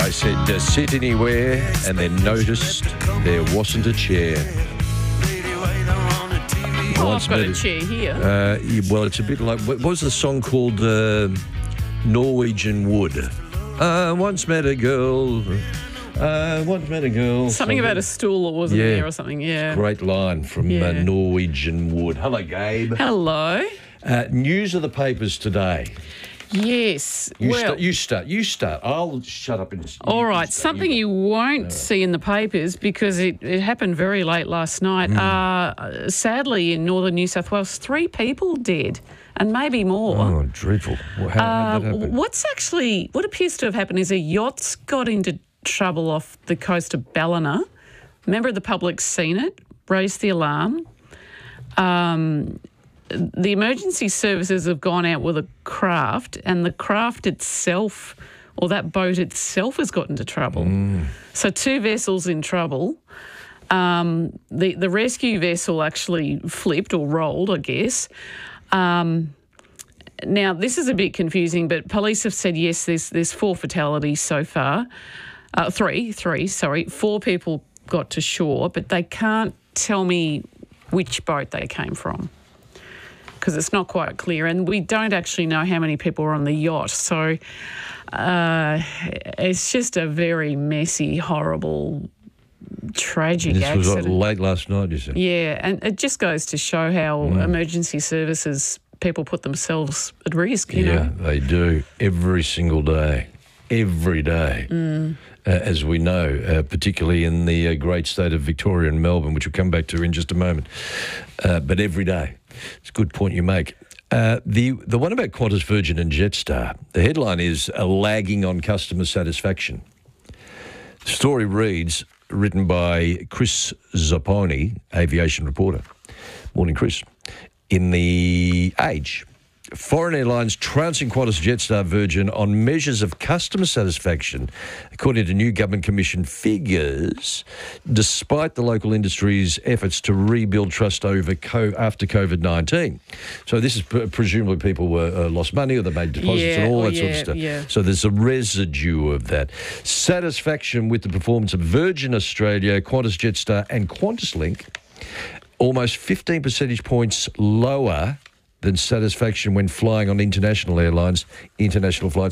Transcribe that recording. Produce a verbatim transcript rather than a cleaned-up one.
I said, uh, sit anywhere, and then noticed there wasn't a chair. Oh, Once I've got met a chair here. Uh, yeah, well, it's a bit like, what was the song called? Uh, Norwegian Wood. Uh, once met a girl. Uh, once met a girl. Something about a stool that wasn't Yeah. there or something, yeah. Great line from Yeah. uh, Norwegian Wood. Hello, Gabe. Hello. Uh, news of the papers today. Yes. You, well, start, you start. You start. I'll shut up in a all you right, start. something you won't see in the papers because it, it happened very late last night. Mm. Uh, sadly, in northern New South Wales, three people dead and maybe more. Oh, dreadful. Well, how, Uh, how'd that happen? what's actually, what appears to have happened is a yacht's got into trouble off the coast of Ballina. Member of the public's seen it, raised the alarm. Um, the emergency services have gone out with a craft, and the craft itself, or that boat itself, has got into trouble. Mm. So two vessels in trouble. Um, the, the rescue vessel actually flipped or rolled, I guess. Um, now, this is a bit confusing, but police have said, yes, there's, there's four fatalities so far. Uh, three, three, sorry. Four people got to shore, but they can't tell me which boat they came from because it's not quite clear. And we don't actually know how many people were on the yacht. So uh, it's just a very messy, horrible, tragic This accident. was uh, late last night, you said? Yeah, and it just goes to show how Mm. emergency services, people put themselves at risk, you Yeah, know. they do. Every single day. Every day. Mm. Uh, as we know, uh, particularly in the uh, great state of Victoria and Melbourne, which we'll come back to in just a moment. Uh, but every day. It's a good point you make. Uh, the the one about Qantas, Virgin and Jetstar, the headline is uh, lagging on customer satisfaction. The story reads, written by Chris Zapponi, aviation reporter. Morning, Chris. In the Age, foreign airlines trouncing Qantas, Jetstar, Virgin on measures of customer satisfaction, according to new government commission figures, despite the local industry's efforts to rebuild trust over co- after COVID nineteen. So this is pre- presumably people were uh, lost money or they made deposits Yeah, and all oh, that sort of yeah, stuff. yeah. So there's a residue of that. Satisfaction with the performance of Virgin Australia, Qantas, Jetstar and QantasLink, almost fifteen percentage points lower than satisfaction when flying on international airlines, international flights